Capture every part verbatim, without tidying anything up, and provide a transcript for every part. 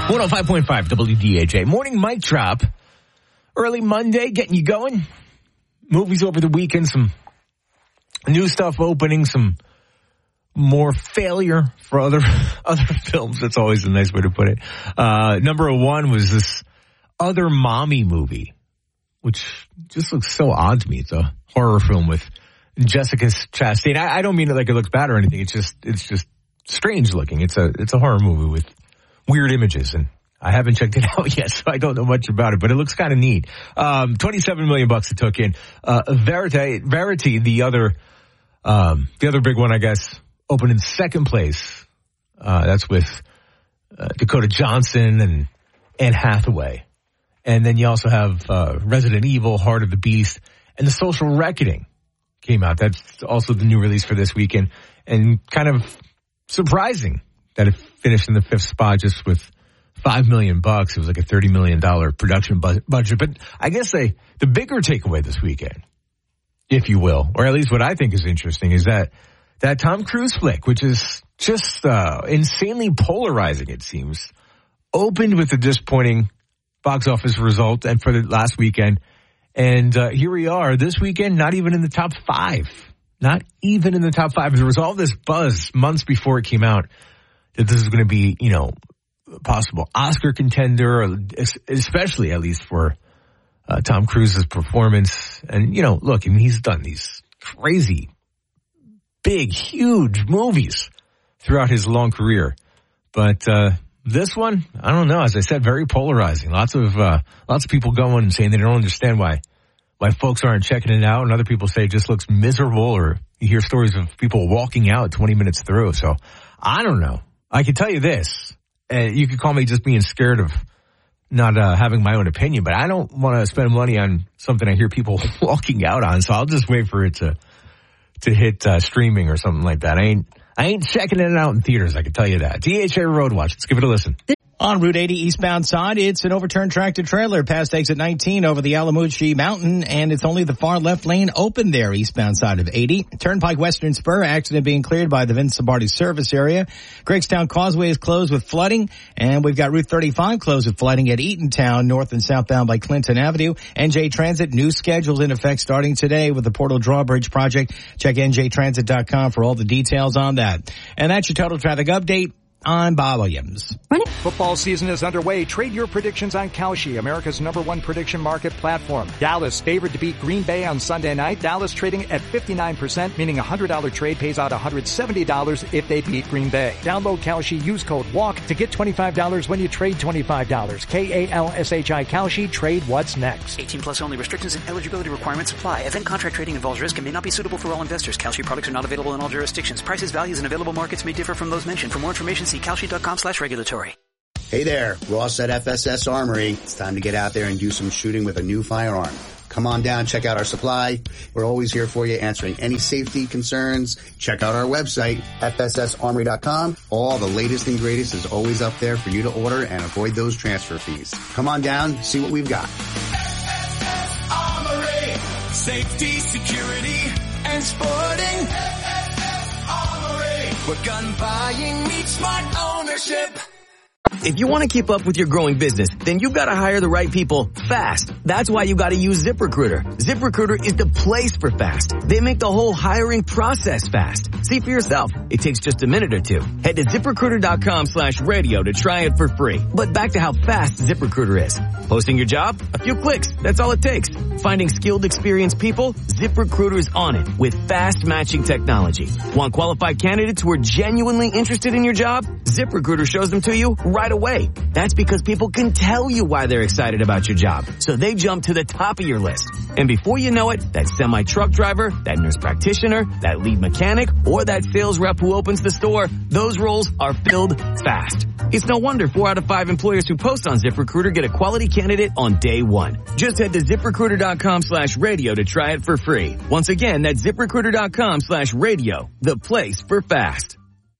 one oh five point five W D H A. Morning mic drop. Early Monday, getting you going. Movies over the weekend, some new stuff opening, some more failure for other other films. That's always a nice way to put it. Uh, number one was this Other Mommy movie, which just looks so odd to me. It's a horror film with Jessica Chastain. I, I don't mean it like it looks bad or anything. It's just it's just strange looking. It's a it's a horror movie with weird images, and I haven't checked it out yet, so I don't know much about it, but it looks kind of neat. Um, twenty-seven million bucks it took in. Uh, Verity, Verity, the other, um, the other big one, I guess, opened in second place. Uh, that's with uh, Dakota Johnson and Anne Hathaway. And then you also have uh, Resident Evil, Heart of the Beast, and The Social Reckoning came out. That's also the new release for this weekend. And kind of surprising that it finished in the fifth spot just with Five million bucks. It was like a thirty million dollars production bu- budget. But I guess they, the bigger takeaway this weekend, if you will, or at least what I think is interesting, is that that Tom Cruise flick, which is just uh, insanely polarizing, it seems, opened with a disappointing box office result and for the last weekend. And uh, here we are this weekend, not even in the top five. Not even in the top five. There was all this buzz months before it came out that this is going to be, you know, possible Oscar contender, especially at least for uh, Tom Cruise's performance. And, you know, look, I mean, he's done these crazy, big, huge movies throughout his long career. But uh, this one, I don't know. As I said, very polarizing. Lots of uh, lots of people going and saying they don't understand why why folks aren't checking it out. And other people say it just looks miserable, or you hear stories of people walking out twenty minutes through. So I don't know. I can tell you this. Uh, you could call me just being scared of not uh, having my own opinion, but I don't want to spend money on something I hear people walking out on, so I'll just wait for it to to hit uh, streaming or something like that. I ain't I ain't checking it out in theaters, I can tell you that. D H A Road Watch, let's give it a listen. On Route eighty eastbound side, it's an overturned tractor trailer past exit nineteen over the Alamuchi Mountain, and it's only the far left lane open there eastbound side of eighty. Turnpike Western Spur, accident being cleared by the Vince Lombardi service area. Greggstown Causeway is closed with flooding, and we've got Route thirty-five closed with flooding at Eatontown, north and southbound by Clinton Avenue. N J Transit, new schedules in effect starting today with the Portal Drawbridge project. Check N J transit dot com for all the details on that. And that's your total traffic update. I'm Bob Williams. Football season is underway. Trade your predictions on Kalshi, America's number one prediction market platform. Dallas favored to beat Green Bay on Sunday night. Dallas trading at fifty-nine percent, meaning a one hundred dollars trade pays out one hundred seventy dollars if they beat Green Bay. Download Kalshi, use code WALK to get twenty-five dollars when you trade twenty-five dollars. K A L S H I Kalshi, trade what's next. eighteen plus only. Restrictions and eligibility requirements apply. Event contract trading involves risk and may not be suitable for all investors. Kalshi products are not available in all jurisdictions. Prices, values, and available markets may differ from those mentioned. For more information, see Kalshi dot com slash regulatory. Hey there, Ross at F S S Armory. It's time to get out there and do some shooting with a new firearm. Come on down, check out our supply. We're always here for you, answering any safety concerns. Check out our website, F S S armory dot com. All the latest and greatest is always up there for you to order and avoid those transfer fees. Come on down, see what we've got. F S S Armory, safety, security, and sporting. F S S Armory, where gun buying meets smart ownership. If you want to keep up with your growing business, then you've got to hire the right people fast. That's why you got to use ZipRecruiter. ZipRecruiter is the place for fast. They make the whole hiring process fast. See for yourself. It takes just a minute or two. Head to ZipRecruiter dot com slash radio to try it for free. But back to how fast ZipRecruiter is. Posting your job? A few clicks. That's all it takes. Finding skilled, experienced people? ZipRecruiter is on it with fast matching technology. Want qualified candidates who are genuinely interested in your job? ZipRecruiter shows them to you right away. That's because people can tell you why they're excited about your job. So they jump to the top of your list. And before you know it, that semi-truck driver, that nurse practitioner, that lead mechanic, or that sales rep who opens the store, those roles are filled fast. It's no wonder four out of five employers who post on ZipRecruiter get a quality candidate on day one. Just head to ZipRecruiter dot com slash radio to try it for free. Once again, that's ZipRecruiter dot com slash radio, the place for fast.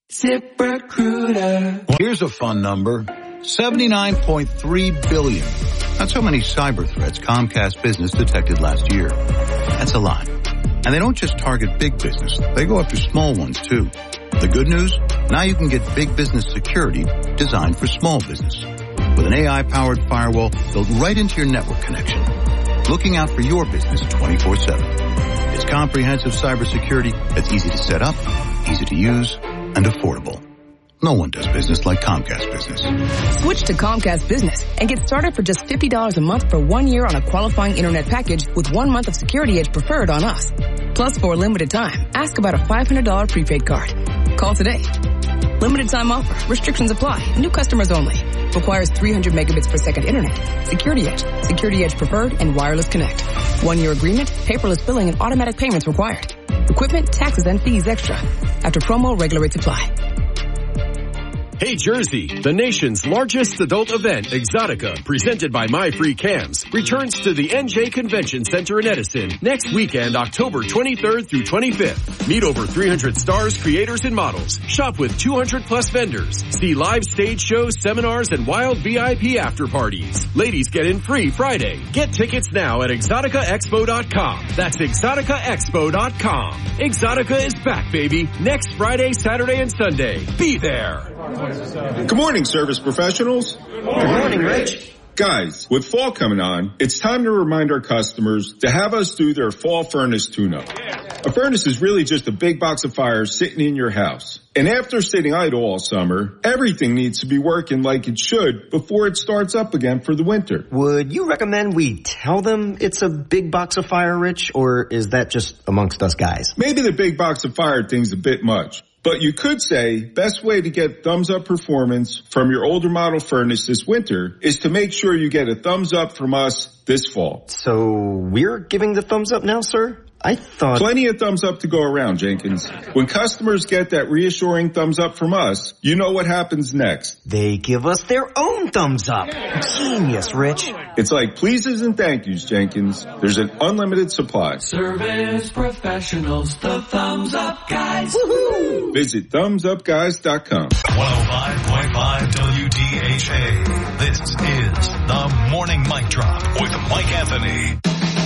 ZipRecruiter. Here's a fun number. seventy-nine point three billion. That's how many cyber threats Comcast Business detected last year. That's a lot. And they don't just target big business. They go after small ones, too. The good news? Now you can get big business security designed for small business. with an A I-powered firewall built right into your network connection, looking out for your business twenty-four seven. It's comprehensive cybersecurity that's easy to set up, easy to use, and affordable. No one does business like Comcast Business. Switch to Comcast Business and get started for just fifty dollars a month for one year on a qualifying internet package with one month of Security Edge Preferred on us. Plus, for a limited time, ask about a five hundred dollars prepaid card. Call today. Limited time offer. Restrictions apply. New customers only. Requires three hundred megabits per second internet. Security Edge, Security Edge Preferred, and Wireless Connect. One year agreement, paperless billing, and automatic payments required. Equipment, taxes, and fees extra. After promo, regular rates apply. Hey Jersey, the nation's largest adult event, Exotica, presented by My Free Cams, returns to the N J Convention Center in Edison next weekend, October twenty-third through twenty-fifth. Meet over three hundred stars, creators, and models. Shop with two hundred plus vendors. See live stage shows, seminars, and wild V I P after parties. Ladies get in free Friday. Get tickets now at exotica expo dot com. That's exotica expo dot com. Exotica is back, baby. Next Friday, Saturday, and Sunday. Be there. Good morning, service professionals. Good morning, Rich. Guys, with fall coming on, it's time to remind our customers to have us do their fall furnace tune-up. A furnace is really just a big box of fire sitting in your house. And after sitting idle all summer, everything needs to be working like it should before it starts up again for the winter. Would you recommend we tell them it's a big box of fire, Rich, or is that just amongst us guys? Maybe the big box of fire thing's a bit much. But you could say best way to get thumbs up performance from your older model furnace this winter is to make sure you get a thumbs up from us this fall. So we're giving the thumbs up now, sir? I thought... Plenty of thumbs up to go around, Jenkins. When customers get that reassuring thumbs up from us, you know what happens next. They give us their own thumbs up. Genius, Rich. It's like pleases and thank yous, Jenkins. There's an unlimited supply. Service professionals, the thumbs up guys. Woohoo! Visit thumbs up guys dot com. one oh five point five W D H A. This is the Morning Mic Drop with Mike Anthony.